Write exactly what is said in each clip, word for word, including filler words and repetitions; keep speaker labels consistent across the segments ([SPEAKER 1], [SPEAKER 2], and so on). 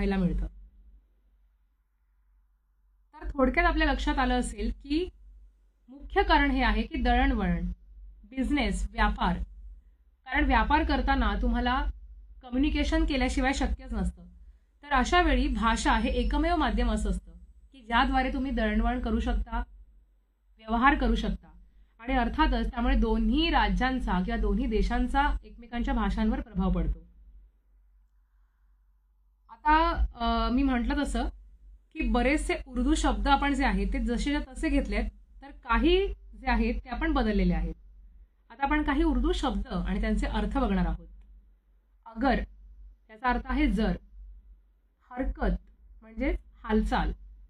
[SPEAKER 1] पाहायला मिळतं. तर थोडक्यात आपल्या लक्षात आलं असेल की मुख्य कारण हे आहे की दळणवळण, बिझनेस, व्यापार. कारण व्यापार करताना तुम्हाला कम्युनिकेशन केल्याशिवाय शक्यच नसतं. तर अशा वेळी भाषा हे एकमेव माध्यम असं असतं की ज्याद्वारे तुम्ही दळणवळण करू शकता, व्यवहार करू शकता आणि अर्थातच त्यामुळे दोन्ही राज्यांचा किंवा दोन्ही देशांचा एकमेकांच्या भाषांवर प्रभाव पडतो. आता मी म्हटलं तसं की बरेचसे उर्दू शब्द आपण जे आहेत ते जसेच्या तसे घेतलेत, तर काही जे आहेत ते आपण बदललेले आहेत. आता आपण काही उर्दू शब्द आणि त्यांचे अर्थ बघणार आहोत. अगर याचा अर्थ आहे जर, हरकत म्हणजे हालचाल,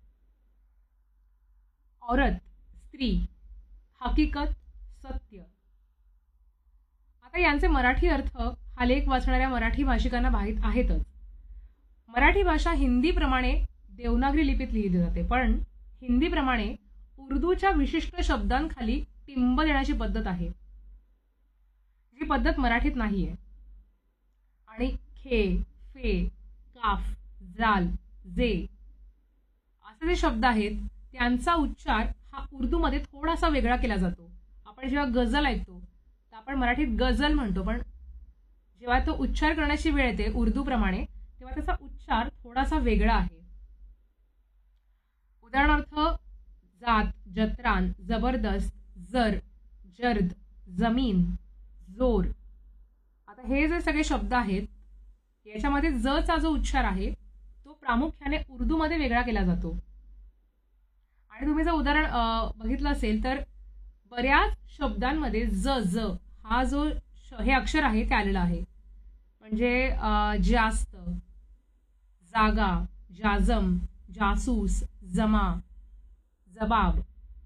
[SPEAKER 1] औरत स्त्री, हकीकत सत्य. आता यांचे मराठी अर्थ हा लेख वाचणाऱ्या मराठी भाषिकांना माहीत आहेतच. मराठी भाषा हिंदीप्रमाणे देवनागरी लिपीत लिहिली जाते, पण हिंदीप्रमाणे उर्दूच्या विशिष्ट शब्दांखाली टिंब देण्याची पद्धत आहे, जी पद्धत मराठीत नाही आहे. आणि खे, फे, काफ, जाल, जे असे जे शब्द आहेत त्यांचा उच्चार हा उर्दूमध्ये थोडासा वेगळा केला जातो. आपण जेव्हा गझल ऐकतो तर आपण मराठीत गझल म्हणतो, पण जेव्हा तो उच्चार करण्याची वेळ येते उर्दूप्रमाणे तेव्हा त्याचा उच्चार थोडासा वेगळा आहे. उदाहरणार्थ जात, जत्रान, जबरदस्त, जर, जर्द, जमीन, जोर. आता हे जे सगळे शब्द आहेत याच्यामध्ये जचा जो उच्चार आहे तो प्रामुख्याने उर्दूमध्ये वेगळा केला जातो. आणि तुम्ही जर उदाहरण बघितलं असेल तर बऱ्याच शब्दांमध्ये ज ज हा जो हे अक्षर आहे ते आलेलं आहे. म्हणजे जास्त, जागा, जाजम, जासूस, जमा, जबाब.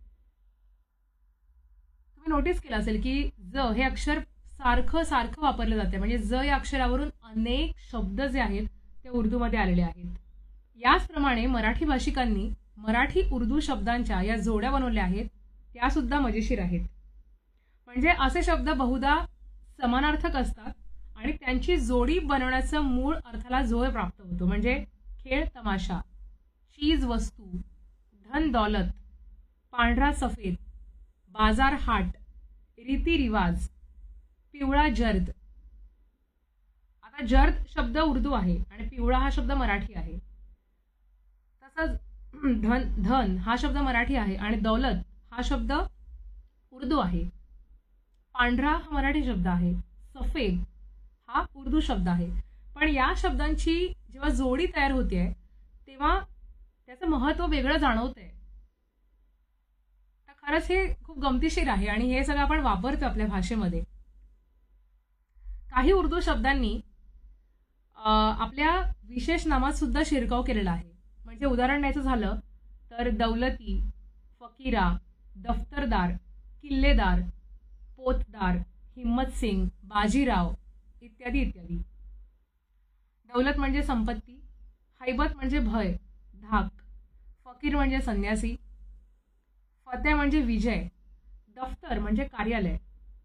[SPEAKER 1] तुम्ही नोटीस केलं असेल की ज हे अक्षर सारखं सारखं वापरलं जाते. म्हणजे ज या अक्षरावरून अनेक शब्द जे आहेत ते उर्दूमध्ये आलेले आहेत. याचप्रमाणे मराठी भाषिकांनी मराठी उर्दू शब्दांच्या या जोड्या बनवल्या आहेत, त्या सुद्धा मजेशीर आहेत. म्हणजे असे शब्द बहुधा समानार्थक असतात आणि त्यांची जोडी बनवण्याचं मूळ अर्थाला जोड प्राप्त होतो. म्हणजे खेळ तमाशा, चीज वस्तू, धन दौलत, पांढरा सफेद, बाजार हाट, रीतिरिवाज, पिवळा जर्द. आता जर्द शब्द उर्दू आहे आणि पिवळा हा शब्द मराठी आहे. तसंच धन धन हा शब्द मराठी आहे आणि दौलत हा शब्द उर्दू आहे. पांढरा हा मराठी शब्द आहे, सफेद हा उर्दू शब्द आहे. पण या शब्दांची जेव्हा जोडी तयार होते तेव्हा त्याचं महत्त्व वेगळं जाणवतंय. तर खरंच हे खूप गमतीशीर आहे आणि हे सगळं आपण वापरतो आपल्या भाषेमध्ये. काही उर्दू शब्दांनी आपल्या विशेष नामात सुद्धा शिरकाव केलेला आहे. म्हणजे उदाहरण द्यायचं झालं तर दौलती, फकीरा, दफ्तरदार, किल्लेदार, पोतदार, हिम्मत सिंग, बाजीराव इत्यादी इत्यादी. दौलत म्हणजे संपत्ती, हैबत म्हणजे भय, धाक, फकीर म्हणजे संन्यासी, फतेह म्हणजे विजय, दफ्तर म्हणजे कार्यालय,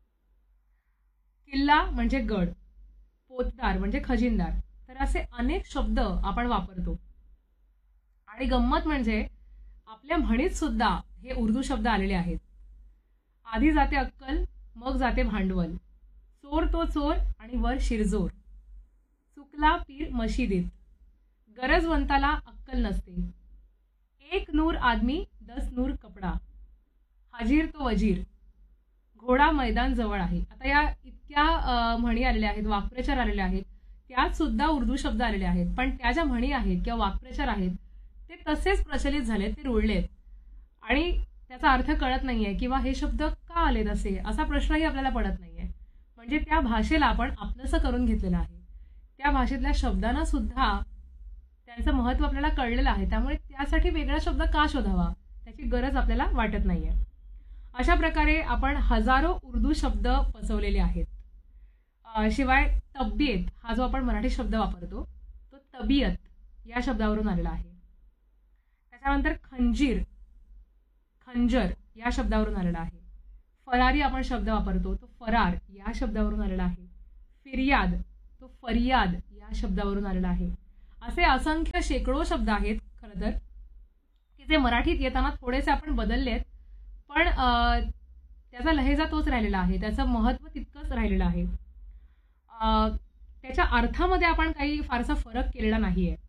[SPEAKER 1] किल्ला म्हणजे गड, पोतदार म्हणजे खजिनदार. तर असे अनेक शब्द आपण वापरतो. आणि गंमत म्हणजे आपल्या म्हणीत सुद्धा हे उर्दू शब्द आलेले आहेत. आधी जाते अक्कल, मग जाते भांडवल, चोर तो चोर आणि वर शिरजोर, चुकला पीर मशिदीत, गरजवंताला अक्कल नसते, एक नूर आदमी दस नूर कपडा, हाजीर तो वजीर, घोडा मैदान जवळ आहे. आता या इतक्या म्हणी आलेल्या आहेत, वाक्प्रचार आलेले आहेत, त्यात सुद्धा उर्दू शब्द आलेले आहेत. पण त्या ज्या म्हणी आहेत किंवा वाक्प्रचार आहेत ते तसेच प्रचलित झालेत, ते रुळलेत आणि त्याचा अर्थ कळत नाहीये किंवा हे शब्द का आलेत असे असा प्रश्नही आपल्याला पडत नाहीये. म्हणजे त्या भाषेला आपण आपलंसं करून घेतलेलं आहे. त्या भाषेतल्या शब्दांना सुद्धा त्यांचं महत्त्व आपल्याला कळलेलं आहे. त्यामुळे त्यासाठी वेगळा शब्द का शोधावा त्याची गरज आपल्याला वाटत नाहीये. अशा प्रकारे आपण हजारो उर्दू शब्द पचवलेले आहेत. शिवाय तब्येत हा जो आपण मराठी शब्द वापरतो तो तबियत या शब्दावरून आलेला आहे. त्याच्यानंतर खंजीर, खंजर या शब्दावरून आलेला आहे. फरारी आपण शब्द वापरतो तो फरार या शब्दावरून आलेला आहे. फिर्याद तो फरियाद या शब्दावरून आलेला आहे. असे असंख्य शेकडो शब्द आहेत खरं तर, की जे मराठीत येताना थोडेसे आपण बदललेत, पण अ, त्याचा लहेजा तोच राहिलेला आहे, त्याचं महत्त्व तितकंच राहिलेलं आहे. अ, त्याच्या अर्थामध्ये आपण काही फारसा फरक केलेला नाही आहे.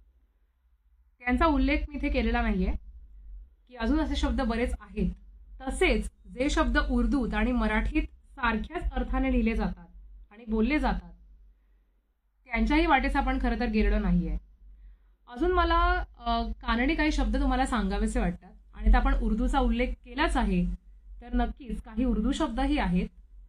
[SPEAKER 1] त्यांचा उल्लेख मी इथे केलेला नाही आहे, की अजून असे शब्द बरेच आहेत. तसेच जे शब्द उर्दूत आणि मराठीत सारख्याच अर्थाने लिहिले जातात आणि बोलले जातात, त्यांच्याही वाटेस आपण खरं तर गेलेलो नाही आहे. अजून मला अ, कानडी काही शब्द तुम्हाला सांगावेसे वाटतात आणि त्या आपण उर्दूचा उल्लेख केलाच आहे, तर नक्कीच काही उर्दू शब्दही आहेत,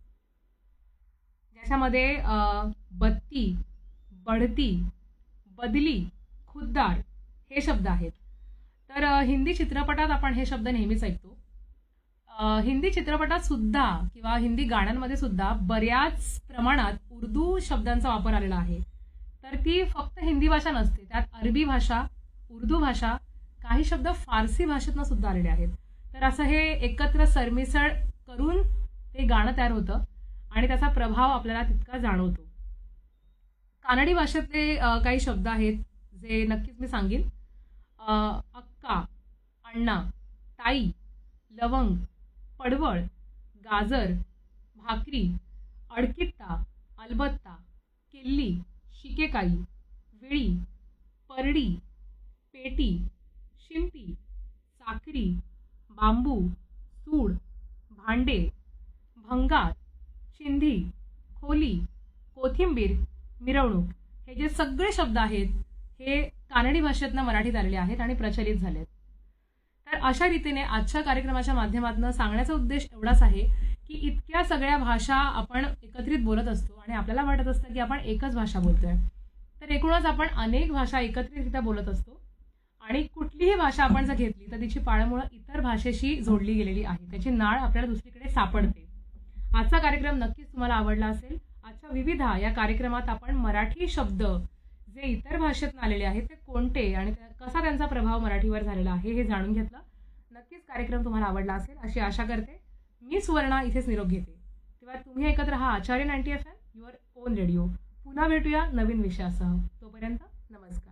[SPEAKER 1] ज्याच्यामध्ये अ, बत्ती, बढती, बदली, खुद्दार हे शब्द आहेत. तर अ, हिंदी चित्रपटात आपण हे शब्द नेहमीच ऐकतो. अ, हिंदी चित्रपटात सुद्धा किंवा हिंदी गाण्यांमध्ये सुद्धा बऱ्याच प्रमाणात उर्दू शब्दांचा वापर आलेला आहे. तर ती फक्त हिंदी भाषा नसते, त्यात अरबी भाषा, उर्दू भाषा, काही शब्द फारसी भाषेतनं सुद्धा आलेले आहेत. तर असं हे एकत्र सरमिसळ करून ते गाणं तयार होतं आणि त्याचा प्रभाव आपल्याला तितका जाणवतो. कानडी भाषेतले अ, काही शब्द आहेत जे नक्कीच मी सांगेन. अ, अक्का, अण्णा, ताई, लवंग, पडवळ, गाजर, भाकरी, अडकित्ता, अलबत्ता, किल्ली, शिकेकाई, विळी, परडी, पेटी, शिंपी, साखरी, बांबू, सूड, भांडे, भंगार, चिंधी, खोली, कोथिंबीर, मिरवणूक हे जे सगळे शब्द आहेत हे कानडी भाषेतनं मराठीत आलेले आहेत आणि प्रचलित झालेत. तर अशा रीतीने आजच्या कार्यक्रमाच्या माध्यमातून सांगण्याचा उद्देश एवढाच आहे की इतक्या सगळ्या भाषा आपण एकत्रित बोलत असतो आणि आपल्याला वाटत असतं की आपण एकच भाषा बोलतोय. तर एकूणच आपण अनेक भाषा एकत्रितरित्या बोलत असतो आणि कुठलीही भाषा आपण जर घेतली तर तिची पाळंमुळं इतर भाषेशी जोडली गेलेली आहे, त्याची नाळ आपल्याला दुसरीकडे सापडते. आजचा कार्यक्रम नक्कीच तुम्हाला आवडला असेल. आजच्या विविधा या कार्यक्रमात आपण मराठी शब्द जे इतर भाषेतून आलेले आहेत ते कोणते आणि कसा त्यांचा प्रभाव मराठीवर झालेला आहे हे जाणून घेतलं. नक्कीच कार्यक्रम तुम्हाला आवडला असेल अशी आशा करते. मी सुवर्णा इथेच निरोप घेते. तेव्हा तुम्ही ऐकत राहा आचार्य ninety F M, your on radio. पुन्हा भेटूया नवीन विषयासह. तोपर्यंत नमस्कार.